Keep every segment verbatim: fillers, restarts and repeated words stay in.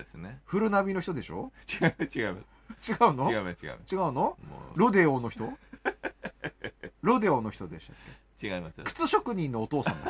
ですね。 古ナビの人でしょ。 違う違う違うの違う違う違うのロデオの人ロデオの人でしたっけ。違いますよ。 靴職人のお父さんだっ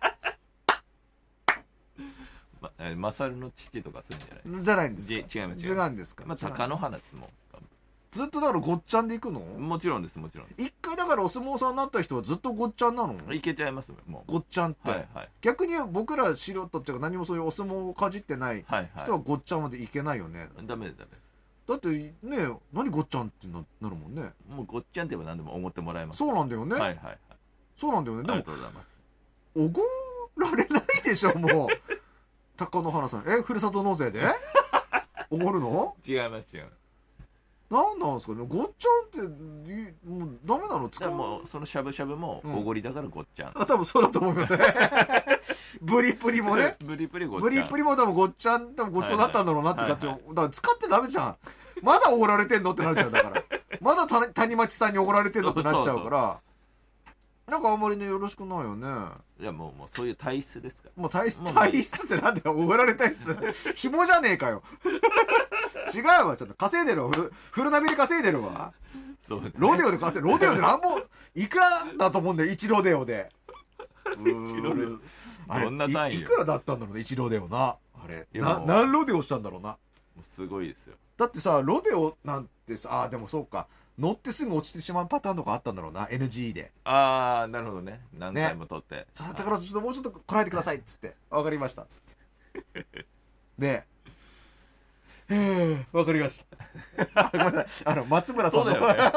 けま、マサルの父とかするんじゃないじゃないんですか。 違います違います。 違うんですか。 まあ、貴乃花ですもん。 ずっとだからごっちゃんで行くの。 もちろんですもちろんです。 一回だからお相撲さんになった人はずっとごっちゃんなの。 いけちゃいますもうごっちゃんって、 はいはい、 逆に僕ら素人っていうか何もそういうお相撲をかじってない人はごっちゃんまでいけないよね。はいはい、 ダメですダメです。 だってね、何ごっちゃんって な, なるもんね。 もうごっちゃんって言えば何でも思ってもらえます。 そうなんだよね。 はいはいはい。 そうなんだよね。でもありがとうございます。 おごられないでしょもう。貴乃花さん、え、ふるさと納税でおごるの？ 違います違います。 なんなんですかね、ごっちゃんってもうダメなの？使う。 もうそのしゃぶしゃぶもおごりだからごっちゃん。 うん、あ、多分そうだと思いますね。ブリプリもね。 ブリプリごっちゃん。 ブリプリも多分ごっちゃん多分ごちそうだったんだろうなって感じを、はいはい、だから使ってダメじゃん。まだおごられてんのってなっちゃうだから。まだ谷町さんにおごられてんのってなっちゃうから。そうそうそう、なんかあんまりねよろしくないよね。 いやもうもうそういう体質ですから。 もう体質体質ってなんだよ、おごられ体質。紐じゃねえかよ。違うわ、ちょっと稼いでるわ。フルナビで稼いでるわ。そうね、ロデオで稼いでる。ロデオでなんぼいくらだと思うんだよ、いちロデオで。 いちロデオあれどんな単位い, いくらだったんだろうね、いちロデオな。あれな何ロデオしたんだろうな。 すごいですよ。 だってさ、ロデオなんてさ、あ、でもそうか、乗ってすぐ落ちてしまうパターンとかあったんだろうな、 エヌジー で。 ああ、なるほどね。何回も撮って、ね、 だからちょっともうちょっとこらえてくださいっつって、わかりましたっつってで、へー、わかりましたごめんなさい、あの松村さんのそうだよ、ね、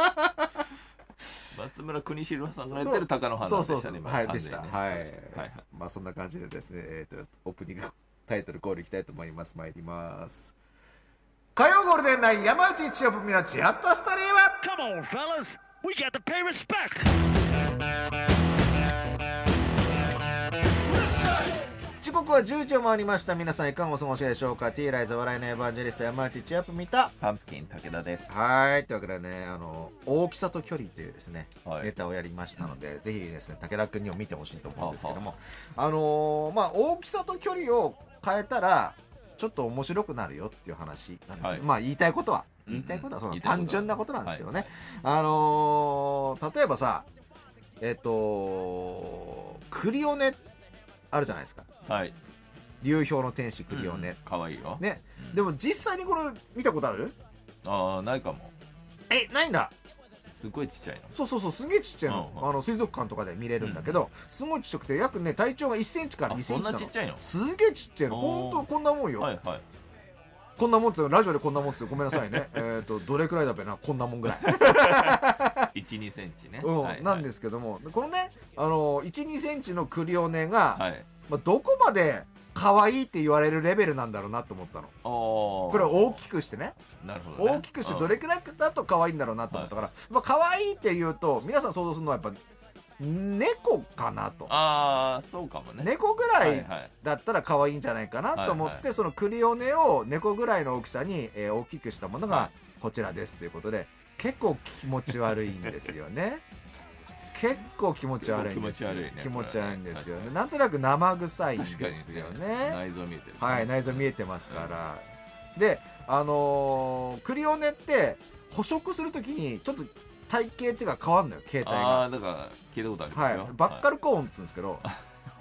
松村邦弘さんがやってる貴乃花でしたね。 そうそうそう、はい、でした。はい、 はいはい、 まあそんな感じでですね、えーと、オープニングタイトルコールいきたいと思います。参ります。火曜ゴールデンナイン山内一億みなチアットストリーム。 Come on fellas, we got to pay respect。 時刻はじゅうじを回りました。皆さんいかがお過ごしでしょうか。 T ライズ笑いのエヴァンジェリスト山内一億みたパンプキン武田です。 はい、というわけでね、あの大きさと距離というですね、 はい、 ネタをやりましたので、ぜひですね武田君にも見てほしいと思うんですけども、はあはあ、あのー、まあ大きさと距離を変えたらちょっと面白くなるよっていう話なんです、はい、まあ言いたいことは言いたいことはその単純なことなんですけどね、はい、あのー、例えばさ、えっ、ー、とクリオネあるじゃないですか。 はい。 流氷の天使クリオネ、うん、 かわいいよね、 うん、 でも実際にこれ見たことある？ ああ、ないかも。 え、ないんだ。 すごいちっちゃいの。 そうそうそう、すげえちっちゃいの、うんうん、あの水族館とかで見れるんだけど、うん、すごいちっちゃくて約ね体長がいっセンチからにセンチなの。 そんなちっちゃいの？すげえちっちゃいの。ほんとこんなもんよ。 はいはい。 こんなもんってラジオでこんなもんってごめんなさいね。えっとどれくらいだべな、こんなもんぐらい。 いち、にセンチね。 うん、 はいはい、 なんですけども、このね、あのいち、にセンチのクリオネが、 はい、 まあ、どこまで可愛いって言われるレベルなんだろうなと思ったの。これを大きくしてね。 なるほどね。 大きくしてどれくらいだと可愛いんだろうなと思ったから、はい、まあ可愛いって言うと皆さん想像するのはやっぱ猫かなと。 ああ、そうかもね。 猫ぐらいだったら可愛いんじゃないかなと思って、はいはい、そのクリオネを猫ぐらいの大きさに、えー、大きくしたものがこちらですということで、結構気持ち悪いんですよね。結構気持ち悪いんですよ。気持ち悪いね。気持ち悪いんですよね。なんとなく生臭いんですよね。 内臓見えてる。 はい、内臓見えてますから。うん、で、あのー、クリオネって捕食するときにちょっと体型っていうか変わるのよ、形態が。 ああ、だから聞いたことありますよ。 はい、バッカルコーンって言うんですけど、はい、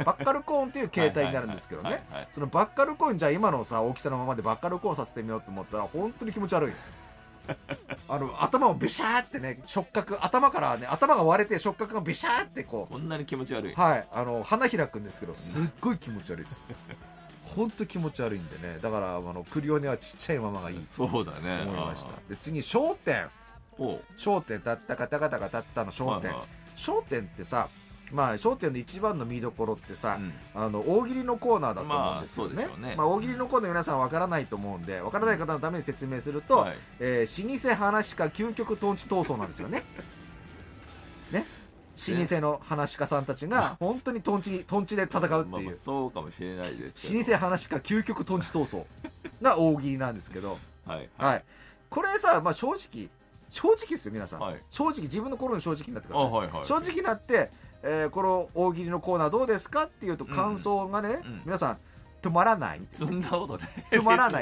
バッカルコーンっていう形態になるんですけどね。そのバッカルコーン、じゃあ今のさ大きさのままでバッカルコーンさせてみようと思ったら本当に気持ち悪い。あの頭をビシャーってね、触覚、頭からね、頭が割れて触覚がビシャーってこう、 こんなに気持ち悪い。 はい、あの花開くんですけど、すっごい気持ち悪いです。本当気持ち悪いんでね。だからあのクリオネはちっちゃいままがいい。 そうだね。 思いました。で次焦点。焦点たったかたかたかたったの焦点。焦点ってさ、まあ焦点の一番の見どころってさ、うん、あの大喜利のコーナーだと思うんですよね。まあ、そうですよね。まあ大喜利のコーナー皆さんわからないと思うんで、わからない方のために説明すると、はい、えー、老舗話家究極トンチ闘争なんですよね。ね。老舗の話家さんたちが本当にトンチトンチで戦うっていう、まあ、まあそうかもしれないですけど、 老舗話家究極トンチ闘争が大喜利なんですけど、 はい、 はい、これさ、まあ、正直正直ですよ皆さん、はい、正直自分の心に正直になってください、はいはい、正直になって、えー、この大喜利のコーナーどうですかっていうと感想がね、うんうん、皆さん止まらない。 そんなことない。 止まらない。